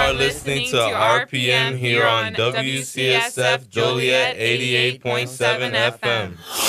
are listening to RPM here on WCSF Joliet 88.7 FM.